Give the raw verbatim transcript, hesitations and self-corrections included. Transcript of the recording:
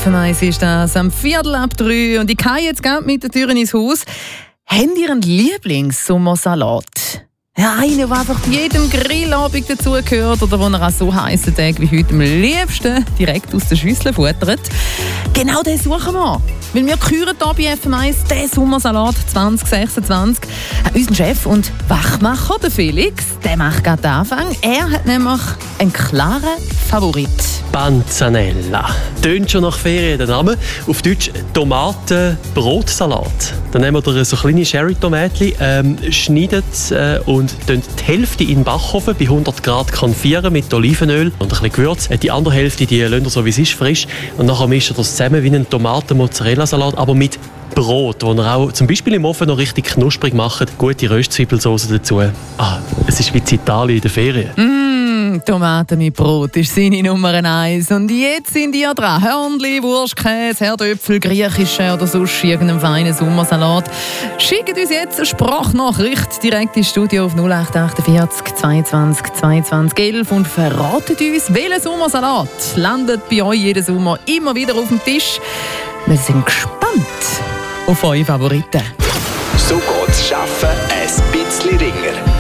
F M eins ist das am Viertel ab drei und ich kann jetzt gerade mit den Türen ins Haus. Habt ihr einen Lieblings-Sommersalat? Ja, einer, der einfach bei jedem Grillabend dazugehört oder den ihr an so heißen Tagen wie heute am liebsten direkt aus der Schüssel futtert. Genau den suchen wir. Weil wir küren hier bei F M eins den Sommersalat zwanzig sechsundzwanzig. Unser Chef und Wachmacher, der Felix, der macht gerade den Anfang. Er hat nämlich einen klaren Favorit. Panzanella. Tönt schon nach Ferien der Name. Auf Deutsch Tomaten-Brotsalat. Dann nehmen wir so kleine Cherry-Tomaten, ähm, schneiden äh, und die Hälfte in den Backofen bei hundert Grad konfieren mit Olivenöl und ein bisschen Gewürz. Die andere Hälfte die lassen wir so wie es ist, frisch. Und nachher mischen wir das zusammen wie einen Tomaten-Mozzarella-Salat, aber mit Brot, das ihr auch zum Beispiel im Ofen noch richtig knusprig macht. Gute Röstzwiebelsauce dazu. Ah, es ist wie in Italien in der Ferien. Mm, Tomaten mit Brot ist seine Nummer eins. Und jetzt sind ihr dran. Hörnli, Wurstkäse, Herdöpfel, griechische oder sonst irgendeinen feinen Sommersalat. Schickt uns jetzt eine Sprachnachricht direkt ins Studio auf null acht achtundvierzig zweiundzwanzig zweiundzwanzig elf und verratet uns, welcher Sommersalat landet bei euch jeden Sommer immer wieder auf dem Tisch. Wir sind gespannt auf eure Favoriten. So geht's Schaffen ein bisschen ringer.